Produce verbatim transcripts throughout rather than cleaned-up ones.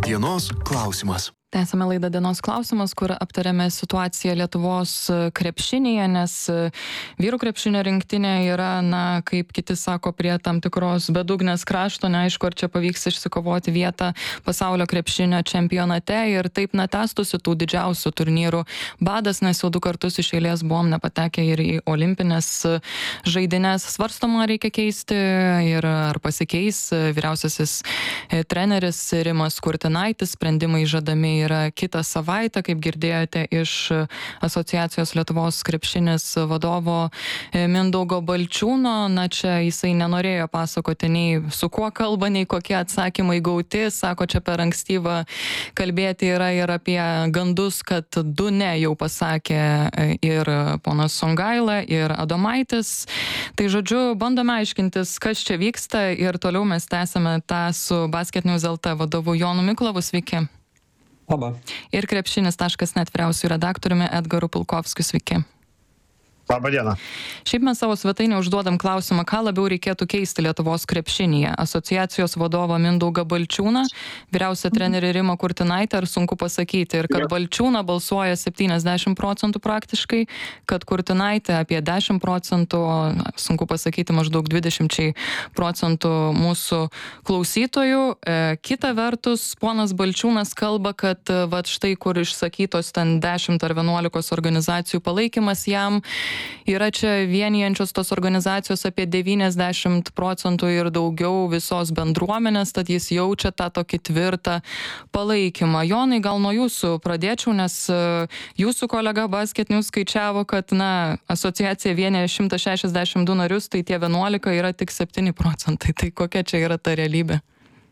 Dienos klausimas. Tęsame laidą Dienos klausimas, kur aptarėme situaciją Lietuvos krepšinėje, nes vyrų krepšinio rinktinė yra, na, kaip kiti sako, prie tam tikros bedugnės krašto, neaišku, ar čia pavyks išsikovoti vietą pasaulio krepšinio čempionate ir taip, na, tęstųsi tų didžiausių turnyrų badas, nes jau du kartus iš eilės buvom nepatekę ir į olimpinės žaidynės. Svarstoma reikia keisti ir ar pasikeis vyriausiasis treneris Rimas Kurtinaitis, sprendimai žadami yra kitą savaitę, kaip girdėjote iš Asociacijos Lietuvos krepšinis vadovo Mindaugo Balčiūno. Na, čia jisai nenorėjo pasakoti nei su kuo kalba, nei kokie atsakymai gauti. Sako, čia per ankstyva kalbėti yra ir apie gandus, kad du ne jau pasakė ir ponas Songaila, ir Adomaitis. Tai žodžiu, bandome aiškintis, kas čia vyksta ir toliau mes tęsime tą su Basket News L T vadovu Jonu Miklavu. Sveiki. Labą. Ir krepšinis taškas net vyriausiųjų redaktoriumi Edgaru Pulkovskiu. Sveiki. Labą dieną. Šiaip mes savo svetainę užduodam klausimą, ką labiau reikėtų keisti Lietuvos krepšinyje. Asociacijos vadovą Mindaugą Balčiūną, vyriausią trenerį Rimą Kurtinaitį, ar sunku pasakyti. Ir kad Balčiūną balsuoja septyniasdešimt procentų praktiškai, kad Kurtinaitį apie dešimt procentų, sunku pasakyti, maždaug dvidešimt procentų mūsų klausytojų. E, kita vertus, ponas Balčiūnas kalba, kad va štai kur išsakytos ten dešimt ar vienuolikos organizacijų palaikymas jam, yra čia vienijančios tos organizacijos apie devyniasdešimt procentų ir daugiau visos bendruomenės, tad jis jaučia tą tokį tvirtą palaikymą. Jonai, gal nuo jūsų pradėčiau, nes jūsų kolega Basket News skaičiavo, kad, na, asociacija vienija šimtas šešiasdešimt du narius, tai tie vienuolika yra tik septyni procentai. Tai kokia čia yra ta realybė?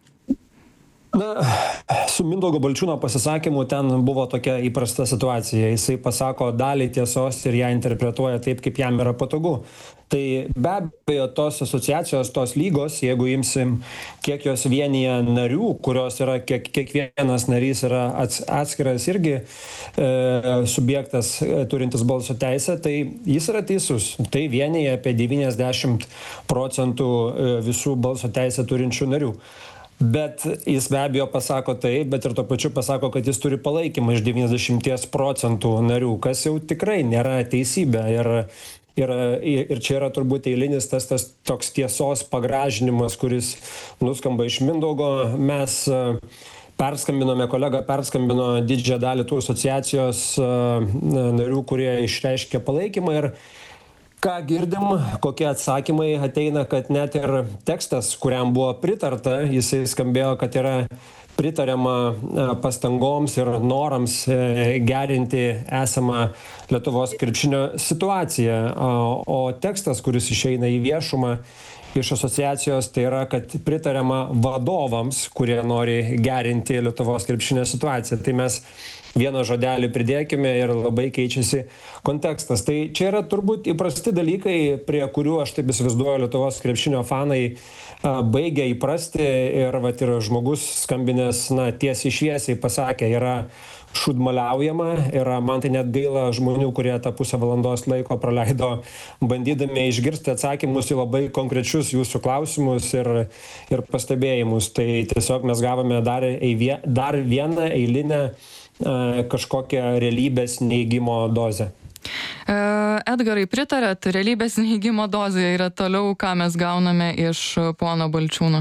Na, su Mindaugo Balčiūno pasisakymu ten buvo tokia įprasta situacija. Jisai pasako dalį tiesos ir ją interpretuoja taip, kaip jam yra patogu. Tai be abejo, tos asociacijos, tos lygos, jeigu imsim, kiek jos vienyje narių, kurios yra, kiek, kiekvienas narys yra ats, atskiras irgi e, subjektas e, turintis balso teisę, tai jis yra teisus. Tai vienyje apie devyniasdešimt procentų e, visų balso teisę turinčių narių. Bet jis be abejo pasako taip, bet ir tuo pačiu pasako, kad jis turi palaikymą iš devyniasdešimt procentų narių, kas jau tikrai nėra teisybė. Ir, ir, ir čia yra turbūt eilinis tas, tas toks tiesos pagražinimas, kuris nuskamba iš Mindaugo. Mes perskambinome, kolega perskambino didžiąją dalį tų asociacijos narių, kurie išreiškė palaikymą. Ir ką girdim, kokie atsakymai ateina, kad net ir tekstas, kuriam buvo pritarta, jisai skambėjo, kad yra pritariama pastangoms ir norams gerinti esamą Lietuvos krepšinio situaciją. O tekstas, kuris išeina į viešumą iš asociacijos, tai yra, kad pritariama vadovams, kurie nori gerinti Lietuvos krepšinio situaciją. Tai mes vieną žodelį pridėkime ir labai keičiasi kontekstas. Tai čia yra turbūt įprasti dalykai, prie kurių aš taip įsivaizduoju Lietuvos krepšinio fanai a, baigia įprasti ir, vat, ir žmogus skambinės, na, tiesiai šviesiai pasakė, yra šūdmaliaujama ir man tai net gaila žmonių, kurie tą pusę valandos laiko praleido bandydami išgirsti atsakymus į labai konkrečius jūsų klausimus ir, ir pastebėjimus. Tai tiesiog mes gavome dar, dar vieną eilinę kažkokią realybės neigimo dozę. Edgarai, pritarėt, realybės neigimo dozė yra toliau, ką mes gauname iš pono Balčiūno?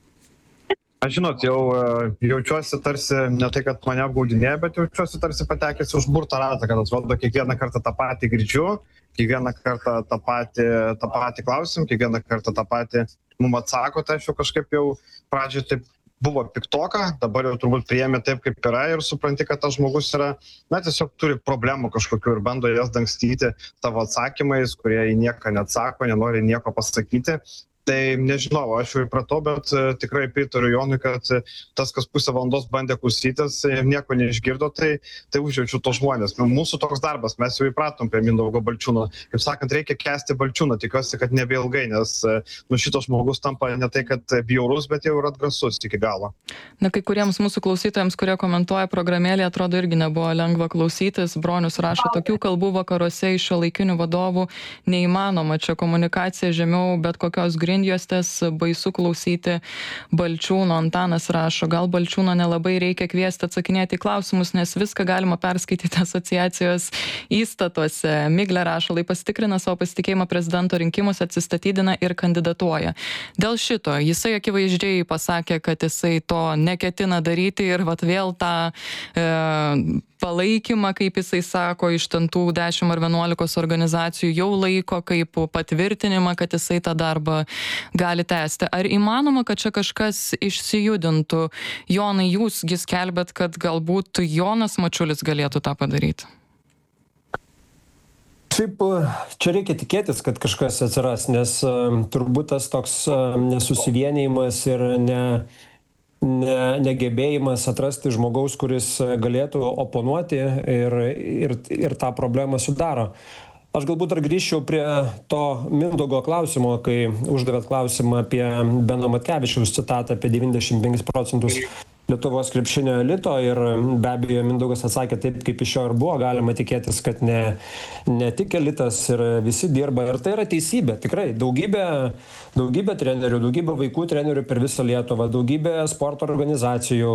Aš žinot, jau jaučiuosi tarsi, ne tai, kad mane apgaudinėja, bet jaučiuosi tarsi patekęs už burtą ratą, kad atrodo kiekvieną kartą tą patį girdžiu, kiekvieną kartą tą patį, tą patį klausim, kiekvieną kartą tą patį mum atsako, tai aš jau kažkaip jau pradžiai taip buvo piktoka, dabar jau turbūt priėmė taip, kaip yra ir supranti, kad tas žmogus yra, na, tiesiog turi problemų kažkokių ir bando jas dangstyti tavo atsakymais, kurie į nieką neatsako, nenori nieko pasakyti. Tai nežinau, aš jau įpratau, bet uh, tikrai pritariu Jonui, kad uh, tas, kas pusę valandos bandė klausytis, uh, nieko neišgirdo, tai, tai užjaučiu tos žmonės. Mūsų toks darbas, mes jau įpratom prie Mindaugo Balčiūno. Kaip sakant, reikia kęsti Balčiūną, tikiuosi, kad nebeilgai, nes uh, nu, šitas žmogus tampa ne tai, kad bjaurus, bet jau ir atgrasus iki galo. Na, kai kuriems mūsų klausytojams, kurie komentuoja programėlį, atrodo irgi nebuvo lengva klausytis. Bronius rašo, tokių kalbų vakaruose iš šiuolaikinių vadovų neįmanoma. Čia komunikacija žemiau bet kokios grėsmės grindjuostės, baisu klausyti Balčiūno. Antanas rašo, gal Balčiūno nelabai reikia kviesti atsakinėti į klausimus, nes viską galima perskaityti asociacijos įstatuose. Miglė rašo, lai pasitikrina savo pasitikėjimą prezidento rinkimus, atsistatydina ir kandidatuoja. Dėl šito jisai akivaizdžiai pasakė, kad jisai to neketina daryti ir vat vėl tą e, palaikymą, kaip jisai sako, iš ten tų dešimt ar vienuolikos organizacijų jau laiko kaip patvirtinimą, kad jisai tą darbą gali tęsti. Ar įmanoma, kad čia kažkas išsijudintų? Jonai, jūsgi skelbėt, kad galbūt Jonas Mačiulis galėtų tą padaryti. Šiaip čia reikia tikėtis, kad kažkas atsiras, nes turbūt tas toks nesusivienijimas ir ne... Ne, negebėjimas atrasti žmogaus, kuris galėtų oponuoti ir, ir, ir tą problemą sudaro. Aš galbūt dar grįžčiau prie to Mindaugo klausimo, kai uždavėt klausimą apie Beno Matkevičiaus citatą apie devyniasdešimt penkis procentus Lietuvos krepšinio elito ir be abejo Mindaugas atsakė taip, kaip iš jo ir buvo. Galima tikėtis, kad ne, ne tik elitas ir visi dirba. Ir tai yra teisybė. Tikrai daugybė, daugybė trenerių, daugybė vaikų trenerių per visą Lietuvą, daugybė sporto organizacijų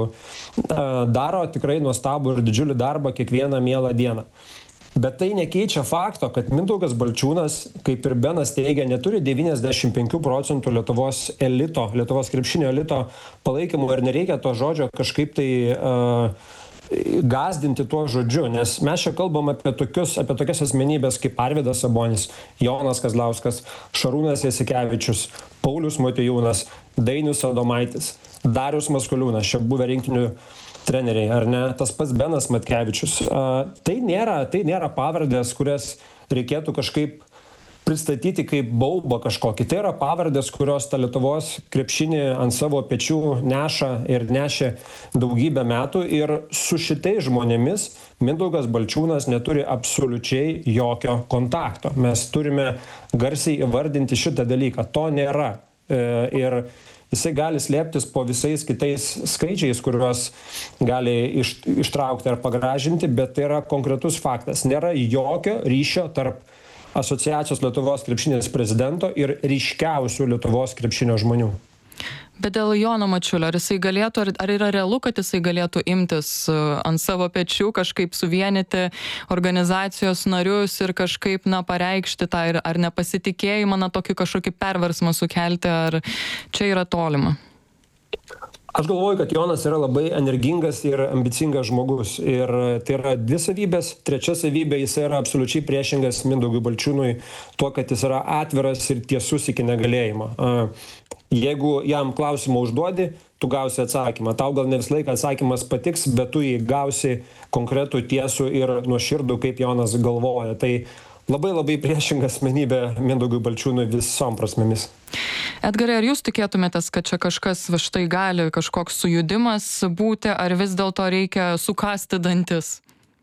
daro tikrai nuostabų ir didžiulį darbą kiekvieną mielą dieną. Bet tai nekeičia fakto, kad Mindaugas Balčiūnas, kaip ir Benas teigia, neturi devyniasdešimt penkių procentų Lietuvos elito, Lietuvos krepšinio elito palaikymų ir nereikia to žodžio kažkaip tai uh, gazdinti tuo žodžiu, nes mes čia kalbam apie, tokius, apie tokias asmenybės kaip Arvydas Sabonis, Jonas Kazlauskas, Šarūnas Jasikevičius, Paulius Motiejūnas, Dainius Adomaitis, Darius Maskoliūnas, čia buvę rinktinių treneriai, ar ne, tas pats Benas Matkevičius. Uh, tai nėra, tai nėra pavardės, kurias reikėtų kažkaip pristatyti kaip baubą kažkokį. Tai yra pavardės, kurios tą Lietuvos krepšinį ant savo pečių neša ir nešė daugybę metų ir su šitais žmonėmis Mindaugas Balčiūnas neturi absoliučiai jokio kontakto. Mes turime garsiai įvardinti šitą dalyką. To nėra. Uh, ir jisai gali slėptis po visais kitais skaičiais, kuriuos gali iš, ištraukti ar pagražinti, bet tai yra konkretus faktas. Nėra jokio ryšio tarp Asociacijos Lietuvos krepšinės prezidento ir ryškiausių Lietuvos krepšinio žmonių. Bet dėl Jono Mačiulio, ar jisai galėtų, ar, ar yra realu, kad jisai galėtų imtis ant savo pečių, kažkaip suvienyti organizacijos narius ir kažkaip, na, pareikšti tą ir, ar nepasitikėjimą, na, tokį kažkokį perversmą sukelti, ar čia yra tolima? Aš galvoju, kad Jonas yra labai energingas ir ambicingas žmogus. Ir tai yra dvi savybės. Trečia savybė, jis yra absoliučiai priešingas Mindaugui Balčiūnui tuo, kad jis yra atviras ir tiesus iki negalėjimo. Jeigu jam klausimą užduodi, tu gausi atsakymą. Tau gal ne visą laiką atsakymas patiks, bet tu jį gausi konkretų, tiesų ir nuoširdų, kaip Jonas galvoja. Tai labai labai priešinga asmenybė Mindaugui Balčiūnui visom prasmėmis. Edgarai, ar jūs tikėtumėtės, kad čia kažkas va štai gali, kažkoks sujudimas būti, ar vis dėlto reikia sukasti dantis?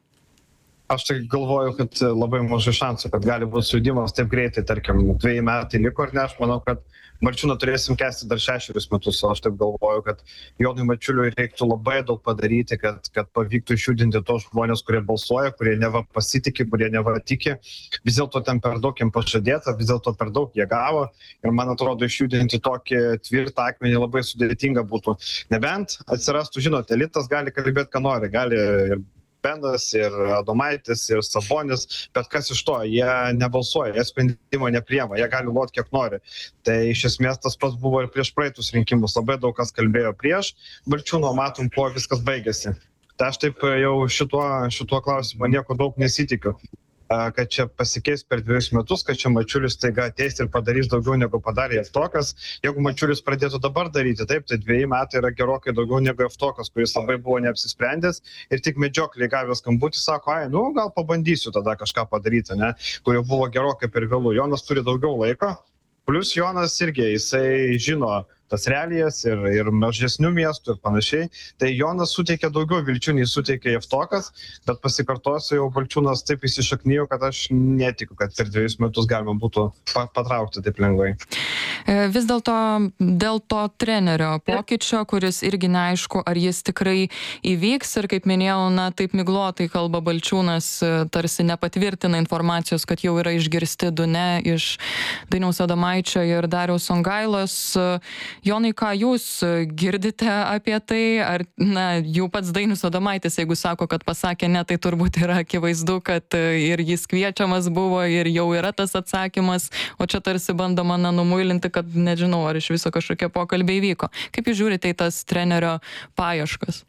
Aš tai galvoju, kad labai mažai šansų, kad gali būti sujudimas taip greitai, tarkim, dviejai metai liko, ar ne, aš manau, kad Balčiūną turėsim kesti dar šešerius metus, o aš taip galvoju, kad Jonui Mačiuliui reiktų labai daug padaryti, kad, kad pavyktų išjudinti tos žmonės, kurie balsuoja, kurie neva pasitikė, kurie neva tiki. Vis dėlto ten per daug jiems pažadėta, vis dėlto per daug jie gavo ir man atrodo išjudinti tokį tvirtą akmenį labai sudėtinga būtų. Nebent atsirastų, žinote, elitas gali kalbėti, ką nori, gali ir Benas, ir Adomaitis, ir Sabonis, bet kas iš to, jie nebalsuoja, jie sprendimo nepriema, jie gali lot kiek nori. Tai iš esmės tas pats buvo ir prieš praeitus rinkimus, labai daug kas kalbėjo prieš Balčiūno, matom, kuo viskas baigėsi. Tai aš taip jau šituo, šituo klausimu nieko daug nesitikiu, kad čia pasikeis per dviejus metus, kad čia Mačiulis taiga ateis ir padarys daugiau negu padarė Jeftokas. Jeigu Mačiulis pradėtų dabar daryti, taip, tai dviejai metai yra gerokai daugiau negu Jeftokas, kuris labai buvo neapsisprendęs ir tik medžioklį gavęs skambutį sako, ai, nu gal pabandysiu tada kažką padaryti, ne, kurio buvo gerokai per vėlų. Jonas turi daugiau laiko, plus Jonas irgi, jisai žino tas realijas ir, ir mažesnių miestų ir panašiai. Tai Jonas suteikė daugiau vilčių, nei suteikė Jevtokas, bet pasikartosiu, jau Balčiūnas taip įsišaknijo, kad aš netikiu, kad per dviejus metus galima būtų patraukti taip lengvai. Vis dėlto dėl to trenerio pokyčio, kuris irgi neaišku, ar jis tikrai įvyks ir kaip minėjau, na taip miglotai kalba Balčiūnas, tarsi nepatvirtina informacijos, kad jau yra išgirsti du ne iš Dainiaus Adomaičio ir Dariaus Songailos. Jonai, ką jūs girdite apie tai? Ar na, jau pats Dainius Adomaitis, jeigu sako, kad pasakė ne, tai turbūt yra akivaizdu, kad ir jis kviečiamas buvo ir jau yra tas atsakymas, o čia tarsi bandoma na, numuilinti, kad nežinau, ar iš viso kažkokie pokalbiai vyko. Kaip jūs žiūrite į tas trenerio paieškas?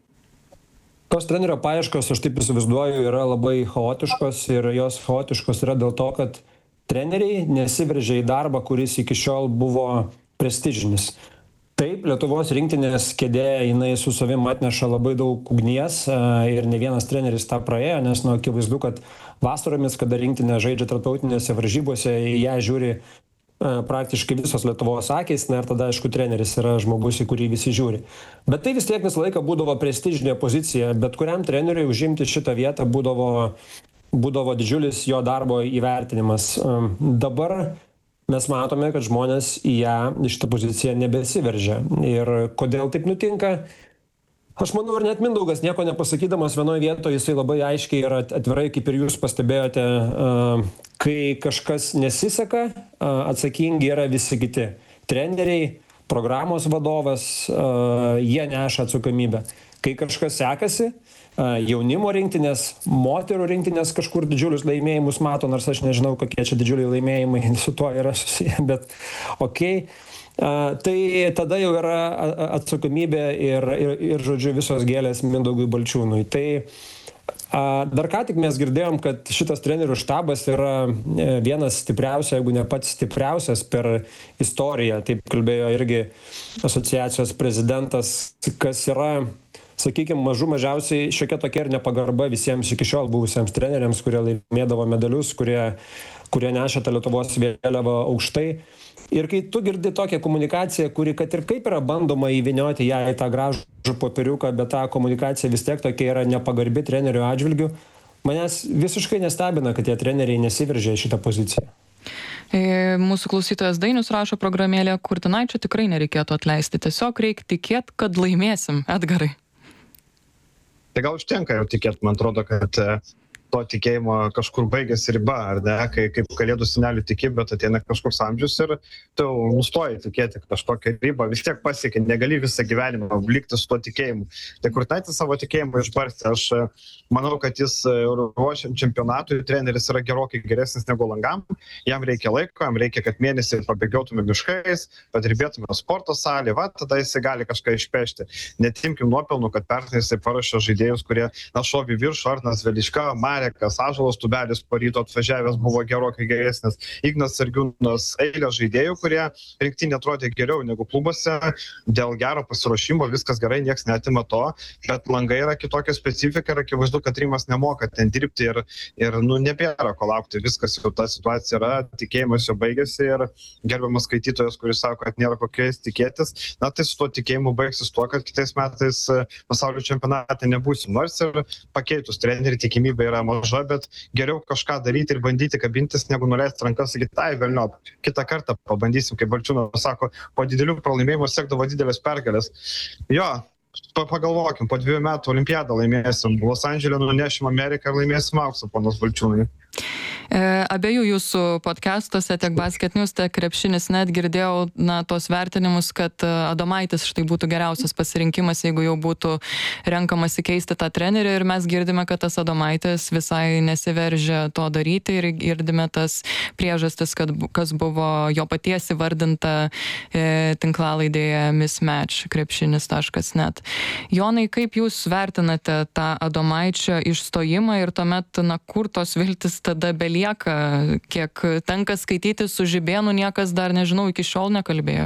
Tos trenerio paieškos, aš taip įsivaizduoju, yra labai chaotiškos ir jos chaotiškos yra dėl to, kad treneriai nesiveržia į darbą, kuris iki šiol buvo prestižinis. Taip, Lietuvos rinktinės kėdė, jinai su savim atneša labai daug ugnies ir ne vienas treneris tą praėjo, nes nu, akivaizdu, kad vasaromis, kada rinktinė žaidžia tarptautinėse varžybose, ją žiūri praktiškai visos Lietuvos akys, na ir tada, aišku, treneris yra žmogus, į kurį visi žiūri. Bet tai vis tiek visą laiką būdavo prestižinė pozicija, bet kuriam treneriui užimti šitą vietą būdavo, būdavo didžiulis jo darbo įvertinimas. Dabar mes matome, kad žmonės į ją, į šitą poziciją nebesiveržia. Ir kodėl taip nutinka? Aš manau, ir net Mindaugas nieko nepasakydamas vienoje vietoje, jisai labai aiškiai ir atvirai, kaip ir jūs pastebėjote, kai kažkas nesiseka, atsakingi yra visi kiti. Treneriai, programos vadovas, jie neša atsakomybę. Kai kažkas sekasi, jaunimo rinktinės, moterų rinktinės kažkur didžiulius laimėjimus mato, nors aš nežinau, kokie čia didžiuliai laimėjimai su tuo yra susiję, bet okei. Okay. Uh, tai tada jau yra atsakomybė ir, ir, ir žodžiu, visos gėlės Mindaugui Balčiūnui. Tai uh, dar ką tik mes girdėjom, kad šitas trenerių štabas yra vienas stipriausias, jeigu ne pats stipriausias per istoriją. Taip kalbėjo irgi asociacijos prezidentas, kas yra, sakykime, mažų mažiausiai šiokia tokia ir nepagarba visiems iki šiol buvusiems treneriams, kurie laimėdavo medalius, kurie, kurie nešė tą Lietuvos vėliavą aukštai. Ir kai tu girdi tokią komunikaciją, kuri kad ir kaip yra bandoma įvynioti ją į tą gražų popieriuką, bet ta komunikacija vis tiek tokia yra nepagarbi trenerių atžvilgių, manęs visiškai nestebina, kad tie treneriai nesiveržia į šitą poziciją. Mūsų klausytojas Dainius rašo programėlė, Kurtinaičio tikrai nereikėtų atleisti. Tiesiog reikia tikėti, kad laimėsim. Edgarai. Tai gal užtenka jau tikėti, man atrodo, kad to tikėjimo kažkur baigėsi riba, ar ne, kai kaip kalėdų senelių tiki, bet ateina kažkoks amžius ir tu nustoji tikėti kažkokią ribą, vis tiek pasiekė, negali visą gyvenimą likti su tuo tikėjimu. Tai Kurtinaitis savo tikėjimą išbarstė, aš manau, kad jis ruošiant čempionatui, treneris yra gerokai geresnis negu Langam, jam reikia laiko, jam reikia, kad mėnesį pabėgiotume miškais, padirbėtume sporto salį, va, tada jis gali kažką išpešti. Netimkim nuopelnų, kad pernai jisai paruošė žaidėjus, kurie na šovė viršų, Arnas Velička, Marekas, Ąžuolas Tubelis po ryto atvažiavęs buvo gerokai geresnis, Ignas Sargiūnas, eilė žaidėjų, kurie rinktinė atrodė geriau negu klubuose, dėl gero pasiruošimo viskas gerai, nieks neatima to, bet Langai yra kitokia specifika ir akivaizdu, kad Rimas nemoka ten dirbti ir, ir nu, nebėra ko laukti, viskas jau ta situacija yra, tikėjimas jau baigėsi ir gerbiamas skaitytojas, kuris sako, kad nėra kokiais tikėtis, na tai su tuo tikėjimu baigsis tuo, kad kitais metais pasaulio čempionate nebūsim, nors ir pakeitus trenerių tikimybė yra maža, bet geriau kažką daryti ir bandyti kabintis, negu nuleisti rankas, sakyti, tai velniop, kitą kartą pabandysim, kaip Balčiūnas sako, po didelių pralaimėjimų sekdavo didelės pergalės. Jo, pagalvokim, po dviejų metų olimpiadą laimėsim, Los Andželę nunešim Ameriką ir laimėsim auksą, ponas Balčiūnai. Abiejų jūsų podcastuose, tiek Basket News, tiek Krepšinis net girdėjau na, tos vertinimus, kad Adomaitis štai būtų geriausias pasirinkimas, jeigu jau būtų renkamasi keisti tą trenerį ir mes girdime, kad tas Adomaitis visai nesiveržia to daryti ir girdime tas priežastis, kad kas buvo jo paties įvardinta e, tinklalaidėje mismatch krepšinis taškas net. Jonai, kaip jūs vertinate tą Adomaičio išstojimą ir tuomet, na, kur tos viltis tada belieka? Kiek tenka skaityti su Žibėnu, niekas dar, nežinau, iki šiol nekalbėjo.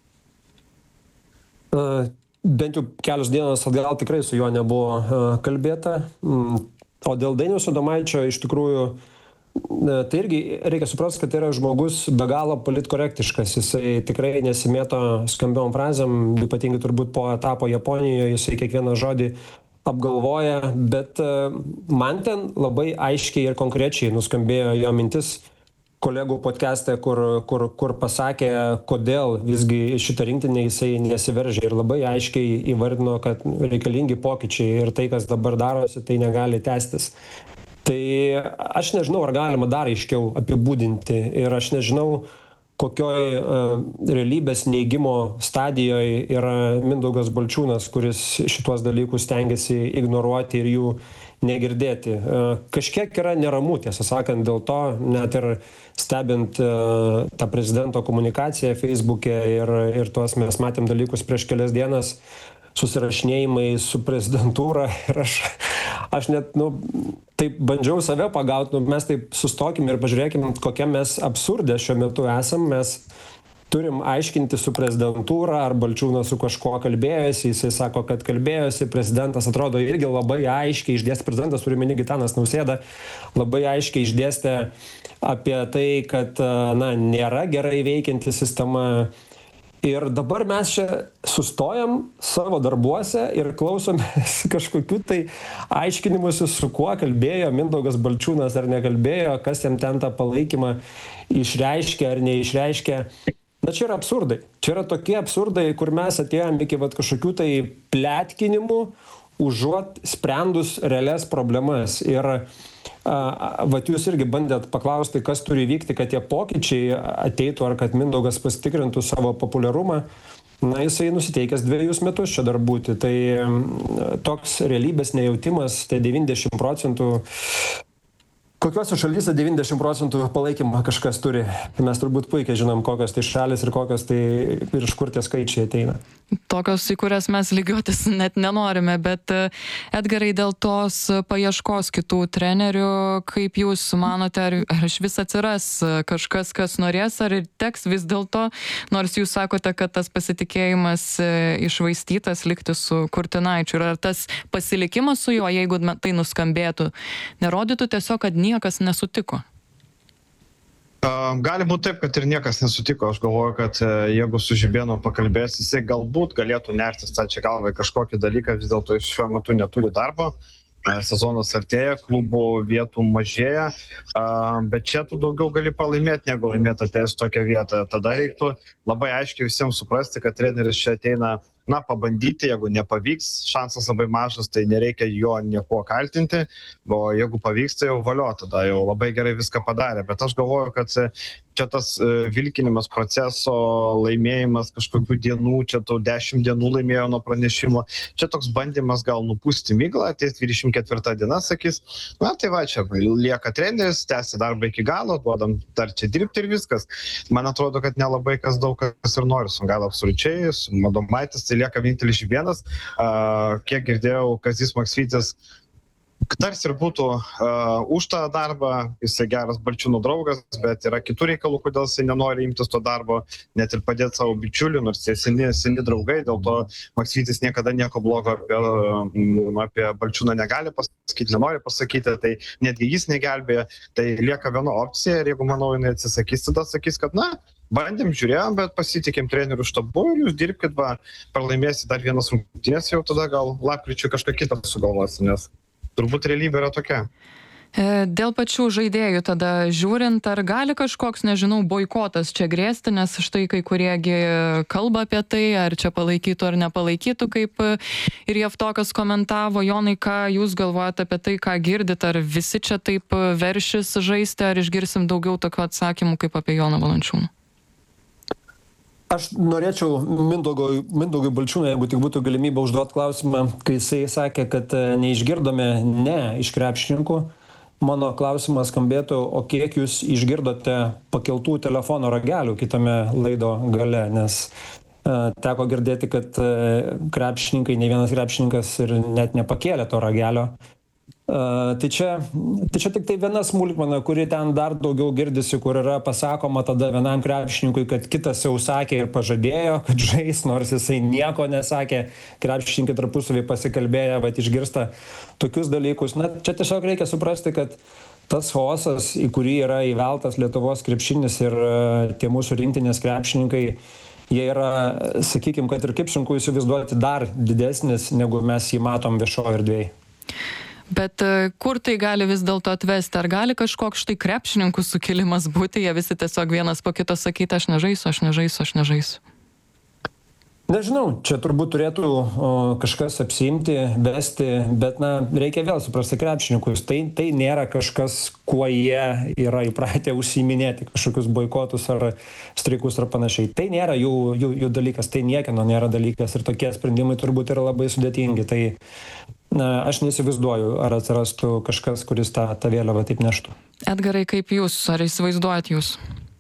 Uh, bent jau kelios dienos atgal tikrai su juo nebuvo uh, kalbėta. Mm. O dėl Dainiaus Adomaičio iš tikrųjų tai irgi reikia suprasti, kad tai yra žmogus be galo politkorektiškas. Jisai tikrai nesimėto skambiom frazėm, ypatingai turbūt po etapo Japonijoje, jisai kiekvieną žodį apgalvoja, bet man ten labai aiškiai ir konkrečiai nuskambėjo jo mintis kolegų podcast'e, kur, kur, kur pasakė, kodėl visgi šitą rinktinę jisai nesiveržia ir labai aiškiai įvardino, kad reikalingi pokyčiai ir tai, kas dabar darosi, tai negali tęstis. Tai aš nežinau, ar galima dar aiškiau apibūdinti ir aš nežinau, kokioj uh, realybės neigimo stadijoje yra Mindaugas Balčiūnas, kuris šitos dalykus stengiasi ignoruoti ir jų negirdėti. Uh, kažkiek yra neramu, tiesą sakant, dėl to, net ir stebint uh, tą prezidento komunikaciją Facebook'e ir, ir tuos mes matėm dalykus prieš kelias dienas, susirašinėjimai su prezidentūra ir aš, aš net, nu, taip bandžiau save pagauti, nu, mes taip sustokim ir pažiūrėkim, kokia mes absurdė šiuo metu esam, mes turim aiškinti su prezidentūra, ar Balčiūnas su kažkuo kalbėjosi, jisai sako, kad kalbėjosi, prezidentas atrodo irgi labai aiškiai išdėstė, prezidentas turi meni Gitanas Nausėda, labai aiškiai išdėstė apie tai, kad, na, nėra gerai veikianti sistema. Ir dabar mes čia sustojam savo darbuose ir klausomės kažkokių tai aiškinimusi, su kuo kalbėjo Mindaugas Balčiūnas ar nekalbėjo, kas jam ten tą palaikymą išreiškė ar neišreiškė. Na, čia yra absurdai. Čia yra tokie absurdai, kur mes atėjom iki vat, kažkokių tai pletkinimų, užuot sprendus realias problemas. Ir vat jūs irgi bandėt paklausti, kas turi vykti, kad tie pokyčiai ateitų, ar kad Mindaugas pasitikrintų savo populiarumą. Na, jisai nusiteikęs dviejus metus čia dar būti. Tai toks realybės nejautimas, tai devyniasdešimt procentų. Kokiuose šalyse devyniasdešimt procentų palaikymą kažkas turi? Mes turbūt puikiai žinom, kokios tai šalis ir kokios tai ir iš kur tie skaičiai ateina. Tokios, į kurias mes lygiuotis net nenorime, bet Edgarai, dėl tos paieškos kitų trenerių, kaip jūs manote, ar, ar iš vis atsiras kažkas, kas norės, ar teks vis dėlto, nors jūs sakote, kad tas pasitikėjimas iššvaistytas likti su Kurtinaičiu, ir ar tas pasilikimas su juo, jeigu tai nuskambėtų, nerodytų tiesiog, kad niekas nesutiko? Gali būti taip, kad ir niekas nesutiko. Aš galvoju, kad jeigu su Žibėnu pakalbės, jisai galbūt galėtų nertis stačia galvą į kažkokį dalyką, vis dėlto jis šiuo metu neturi darbo. Sezonas artėja, klubų vietų mažėja, bet čia tu daugiau gali pralaimėti, negu laimėti atėjus tokią vietą. Tada reiktų labai aiškiai visiems suprasti, kad treneris čia ateina, na, pabandyti, jeigu nepavyks, šansas labai mažas, tai nereikia jo nieko kaltinti, o jeigu pavyks, tai jau valio, tada jau labai gerai viską padarė. Bet aš galvoju, kad čia tas vilkinimas proceso, laimėjimas kažkokių dienų, čia tau dešimt dienų laimėjo nuo pranešimo, čia toks bandymas gal nupūsti miglą, ateis dvidešimt ketvirta diena, sakys, na tai va, čia lieka treneris, tęsia darbą iki galo, duodam dar čia dirbti ir viskas. Man atrodo, kad nelabai kas daug kas ir nori, su gal absoliučiai, su Madomaitis, tai lieka vienintelis Žibėnas. Kiek girdėjau, Kazys Maksvytis tarsi ir būtų uh, už tą darbą, jisai geras Balčiūno draugas, bet yra kitų reikalų, kodėl jisai nenori imtis to darbo, net ir padėti savo bičiulių, nors jie seni, seni draugai, dėl to Maksvytis niekada nieko blogo apie, apie Balčiūną negali pasakyti, nenori pasakyti, tai netgi jis negelbėja, tai lieka viena opcija ir jeigu, manau, jinai atsisakys, tada sakys, kad na, bandėm, žiūrėjom, bet pasitikėm trenerių štabu ir jūs dirbkit, va, pralaimėsi dar vienas rungtynės, jau tada gal lapkričiui kažką kitą sugalvosi, nes turbūt realybė yra tokia. Dėl pačių žaidėjų tada žiūrint, ar gali kažkoks, nežinau, boikotas čia grėsti, nes štai kai kuriegi kalba apie tai, ar čia palaikytų ar nepalaikytų, kaip ir Javtokas komentavo. Jonai, ką jūs galvojate apie tai, ką girdit, ar visi čia taip veršis žaisti, ar išgirsim daugiau tokių atsakymų kaip apie Joną Valančiūną? Aš norėčiau Mindaugui, Mindaugui Balčiūnui, jeigu tik būtų galimybė užduoti klausimą, kai jisai sakė, kad neišgirdome ne iš krepšininkų. Mano klausimas skambėtų, o kiek jūs išgirdote pakeltų telefono ragelių kitame laido gale, nes uh, teko girdėti, kad uh, krepšininkai, ne vienas krepšininkas ir net nepakėlė to ragelio. Uh, tai, čia, tai čia tik tai viena smulkmena, kuri ten dar daugiau girdisi, kur yra pasakoma tada vienam krepšininkui, kad kitas jau sakė ir pažadėjo, kad žais, nors jisai nieko nesakė, krepšininkai tarpusavį pasikalbėję, bet išgirsta tokius dalykus. Na, čia tiesiog reikia suprasti, kad tas chaosas, į kurį yra įveltas Lietuvos krepšinis ir tie mūsų rinktinės krepšininkai, jie yra, sakykime, kad ir kaip sunku įsivaizduoti, dar didesnis, negu mes jį matom viešoje erdvėje. Bet kur tai gali vis dėlto atvesti? Ar gali kažkoks štai krepšininkų sukilimas būti, jie visi tiesiog vienas po kito sakyti, aš nežaisiu, aš nežaisiu, aš nežaisiu? Nežinau, čia turbūt turėtų o, kažkas apsiimti, vesti, bet na, reikia vėl suprasti krepšininkus. Tai, tai nėra kažkas, kuo jie yra įpratę užsiiminėti, kažkokius boikotus ar streikus ar panašiai. Tai nėra jų, jų, jų dalykas, tai niekieno nėra dalykas ir tokie sprendimai turbūt yra labai sudėtingi. Tai na, aš neįsivaizduoju, ar atsirastų kažkas, kuris tą, tą vėliavą taip neštų. Edgarai, kaip jūs, ar įsivaizduojat jūs?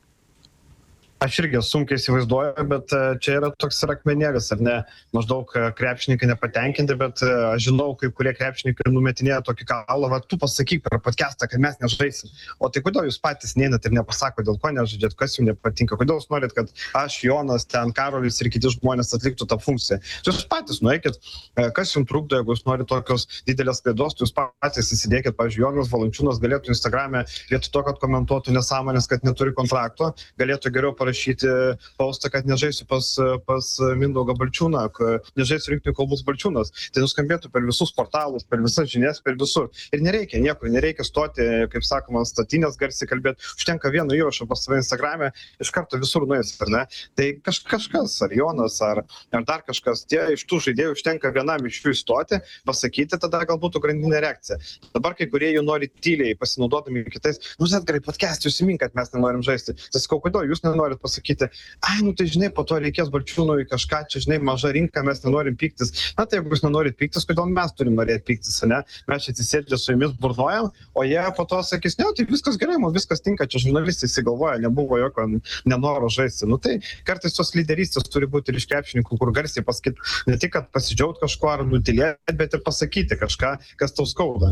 Aš irgi sunkiai įsivaizduoju, bet čia yra toks ir akmenėlis, ar ne? Maždaug krepšininkai nepatenkinti, bet aš žinau, kai kurie krepšininkai numetinėja tokį kalą, va, tu pasakyk per podcastą, kad mes nežaisim. O tai kodėl jūs patys neinat ir nepasako, dėl ko nežaidžiat, kas jums nepatinka, kodėl jūs norit, kad aš, Jonas, ten Karolis ir kiti žmonės atliktų tą funkciją. Jūs patys nueikit, kas jums trukdo, jeigu jūs norit tokios didelės klaidos, jūs patys įsidėkit, pavyzdžiui, Jonas Valančiūnas galėtų Instagrame, vietoj to, kad komentuotų nesąmonės, kad neturi kontrakto, galėtų geriau parašyti postą, kad nežaisiu pas, pas Mindaugą Balčiūną, nežaisiu rinktinių kalbos Balčiūnas. Tai nuskambėtų per visus portalus, per visas žinias, per visur. Ir nereikia nieko, nereikia stoti, kaip sakoma, statinės garsiai kalbėti. Užtenka vieno įrašo pas save Instagrame, iš karto visur nuės, ar ne? Tai kaž, kažkas, ar Jonas, ar, ar dar kažkas, tie iš tų žaidėjų užtenka vienam iš jų įstoti, pasakyti, tada gal būtų grandinė reakcija. Dabar kai kurie jų nori tyliai, pasinaudodami kitais, nu, Edgarai, podcast'į užsimink, kad mes nenorim žaisti. Tai sakau, kodėl jūs nenorit pasakyti, ai, nu tai žinai, po to reikės Balčiūnui kažką, čia žinai, maža rinka, mes nenorim pyktis. Na tai jeigu jūs nenorit pyktis, kodėl mes turim norėti pyktis, ne? Mes čia atsisėdžiame su jumis burnojam, o jie po to sakys, ne, tai viskas gerai, man viskas tinka, čia žurnalistai įsigalvoja, nebuvo jokio nenoro žaisti. Nu tai kartais tos lyderystės turi būti ir iš krepšininkų, kur garsiai pasakyti, ne tik, kad pasidžiaugt kažko ar nutilėti, bet ir pasakyti kažką, kas tau skauda.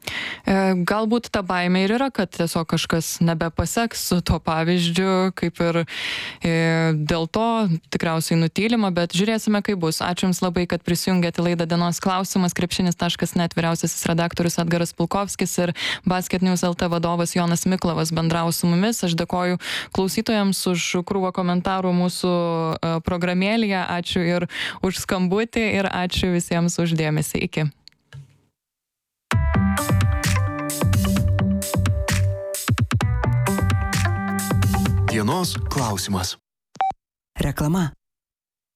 Galbūt ta baimė ir yra, kad tiesiog kažkas nebepaseks su tuo pavyzdžiu, kaip ir dėl to tikriausiai nutylima, bet žiūrėsime, kaip bus. Ačiū Jums labai, kad prisijungėte laidą Dienos klausimas. Krepšinis taškas net vyriausiasis redaktorius Edgaras Pulkovskis ir Basket News L T vadovas Jonas Miklovas bendravo su mumis. Aš dėkoju klausytojams už krūvą komentarų mūsų programėlėje. Ačiū ir už skambutį ir ačiū visiems už dėmesį. Iki. Dienos klausimas. Reklama.